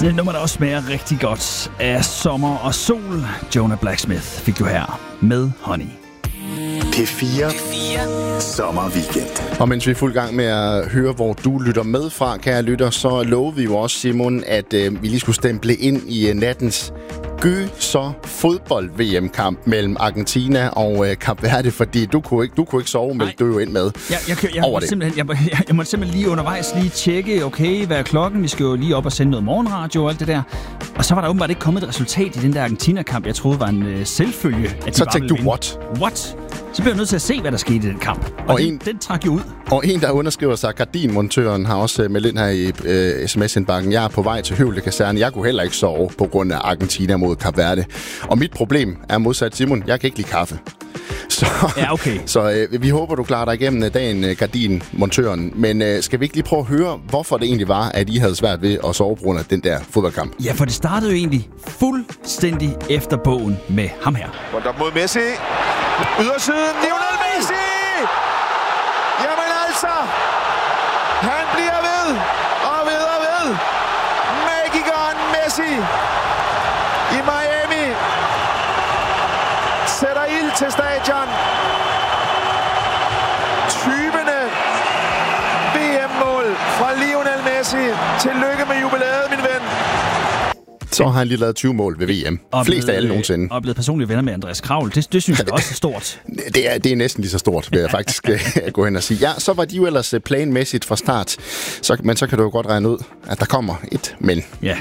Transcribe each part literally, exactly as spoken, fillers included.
Sådan et nummer, der også smager rigtig godt af sommer og sol. Jonah Blacksmith fik du her med Honey. P fire Sommerweekend. Og mens vi er fuld gang med at høre, hvor du lytter med fra, kære lytter, så lovede vi jo også, Simon, at øh, vi lige skulle stemple ind i uh, nattens så fodbold-V M-kamp mellem Argentina og øh, Kap Verde, fordi du kunne ikke, du kunne ikke sove, men du jo ind med jeg, jeg, jeg, jeg, over det. Jeg, jeg, jeg måtte simpelthen lige undervejs lige tjekke, okay, hvad er klokken? Vi skal jo lige op og sende noget morgenradio og alt det der. Og så var der åbenbart ikke kommet et resultat i den der Argentina-kamp, jeg troede var en øh, selvfølge. At de så tænkte du, what? What? Så bliver jeg nødt til at se, hvad der skete i den kamp. Og, og den, en, den trak jo ud. Og en, der underskriver sig, gardinmontøren, har også meldt ind her i øh, sms-indbakken. Jeg er på vej til Høvle Kaserne. Jeg kunne heller ikke sove på grund af Argentina mod Kap Verde. Og mit problem er modsat Simon. Jeg kan ikke lide kaffe. Så, ja, okay. så øh, vi håber, du klarer dig igennem dagen, øh, gardinmontøren. Men øh, skal vi ikke lige prøve at høre, hvorfor det egentlig var, at I havde svært ved at sove på grund af den der fodboldkamp? Ja, for det startede jo egentlig fuldstændig efter bogen med ham her. Rundt op mod Messi. Ydersiden, Lionel Messi! Jamen altså, han bliver ved og ved og ved. Magikeren Messi i Miami sætter ild til stadion. tyvende V M-mål fra Lionel Messi. Tillykke med jubilæet, min ven. Så har han lige lavet tyve mål ved V M. Og flest af alle nogensinde. Og er blevet personlige venner med Andreas Kravl. Det, det synes jeg også er stort. det, er, det er næsten lige så stort, vil jeg faktisk gå hen og sige. Ja, så var de jo ellers planmæssigt fra start. Så, men så kan du jo godt regne ud, at der kommer et men. Ja.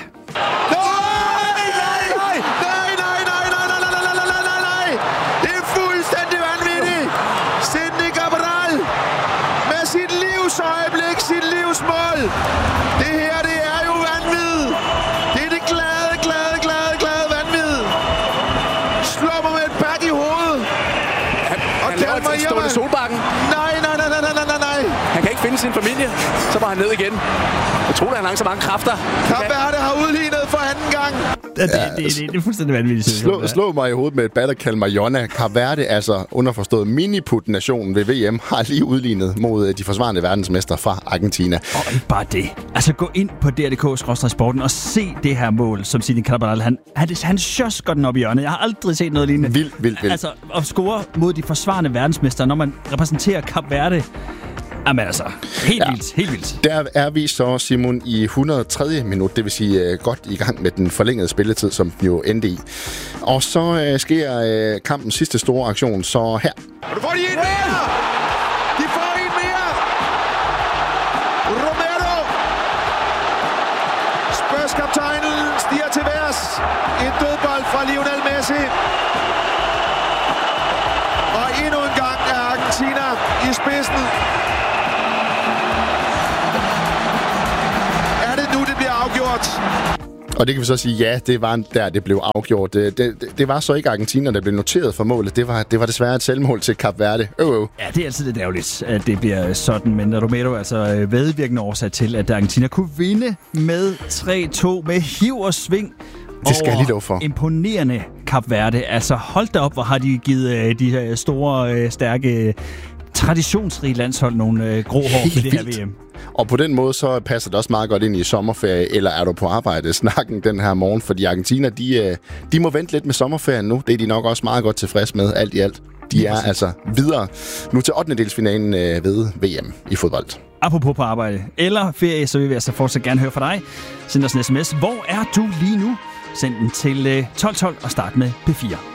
Øjeblik, sit livsmål. Det her, det er jo vanvid. Det er det glade, glade, glade, glade vanvid. Slår mig med et bat i hovedet. Han, han laver et stående Solbakken. Nej, nej, nej, nej, nej, nej, nej. Han kan ikke finde sin familie. Så var han ned igen. Jeg tror, han har så mange kræfter. Kap Verde har udlignet for anden gang. Ja, det, det, det, det er fuldstændig vanvittigt. Slå, slå mig i hovedet med et bat og kalde mig Jonna. Kap Verde, altså underforstået miniput-nationen ved V M, har lige udlignet mod de forsvarende verdensmestre fra Argentina. Og ikke bare det. Altså gå ind på D R punktum D K skråstreg sporten og se det her mål, som Zinedine Cabral. Han, han, han sjøsker den op i hjørnet. Jeg har aldrig set noget lignende. Vildt, vildt, vildt. Altså at score mod de forsvarende verdensmestre, når man repræsenterer Kap Verde. Jamen altså, helt ja. vildt, helt vildt. Der er vi så, Simon, i et hundrede og tredje minut, det vil sige uh, godt i gang med den forlængede spilletid, som den jo endte i. Og så uh, sker uh, kampens sidste store aktion, så her. Og du får de en mere! De får en mere! Romero! Spurs-kaptajnen stiger til værs. En dødbold fra Lionel Messi. Og endnu en gang er Argentina i spidsen. Og det kan vi så sige, ja, det var der, det blev afgjort. Det, det, det var så ikke Argentina, der blev noteret for målet. Det var, det var desværre et selvmål til Kap Verde. Øh, øh. Ja, det er altid lidt ærgerligt, at det bliver sådan. Men Romero er altså vedvirkende årsag til, at Argentina kunne vinde med tre to med hiv og sving. Det skal jeg lige love for. Imponerende Kap Verde. Altså hold da op, hvor har de givet uh, de her store, uh, stærke, traditionsrige landshold nogle uh, grå hår med det her V M. Og på den måde, så passer det også meget godt ind i sommerferie, eller er du på arbejde, snakken den her morgen, fordi Argentina, de, de må vente lidt med sommerferien nu. Det er de nok også meget godt tilfreds med, alt i alt. De er altså videre nu til ottendedelsfinalen ved V M i fodbold. Apropos på arbejde eller ferie, så vil vi altså fortsat gerne høre fra dig. Send os en sms. Hvor er du lige nu? Send den til tolv tolv og start med P fire.